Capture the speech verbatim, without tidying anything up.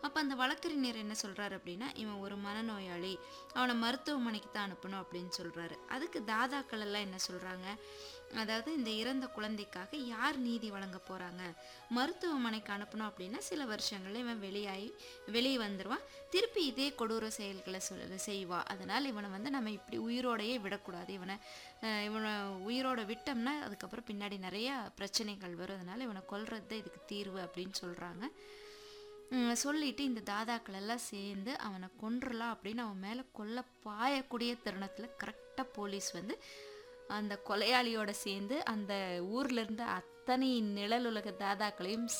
அப்போ அந்த வழக்கறிஞர் என்ன சொல்கிறாரு அப்படின்னா, இவன் ஒரு மனநோயாளி, அவனை மருத்துவமனைக்கு தான் அனுப்பணும் அப்படின்னு சொல்கிறாரு. அதுக்கு தாதாக்கள் எல்லாம் என்ன சொல்கிறாங்க, அதாவது இந்த இறந்த குழந்தைக்காக யார் நீதி வழங்க போகிறாங்க, மருத்துவமனைக்கு அனுப்பணும் அப்படின்னா சில வருஷங்களில் இவன் வெளியாகி வெளியே வந்துடுவான், திருப்பி இதே கொடூர செயல்களை சொல் செய்வா. அதனால் இவனை வந்து நம்ம இப்படி உயிரோடையே விடக்கூடாது, இவனை அஹ் இவனை உயிரோட விட்டோம்னா அதுக்கப்புறம் பின்னாடி நிறையா பிரச்சனைகள் வரும், அதனால் இவனை கொல்றது தான் இதுக்கு தீர்வு அப்படின்னு சொல்கிறாங்க. சொல்லிட்டு இந்த தாதாக்கள் எல்லாம் சேர்ந்து அவனை கொன்றலாம் அப்படின்னு அவன் மேலே கொல்ல பாயக்கூடிய தருணத்தில் கரெக்டாக போலீஸ் வந்து அந்த கொலையாளியோட சேர்ந்து அந்த ஊர்ல இருந்த அத்தனை நிழலுலக தாதாக்களையும்